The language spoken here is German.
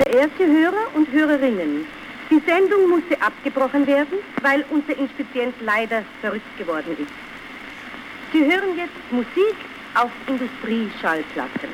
Verehrte Hörer und Hörerinnen, die Sendung musste abgebrochen werden, weil unser Inspizient leider verrückt geworden ist. Sie hören jetzt Musik auf Industrieschallplatten.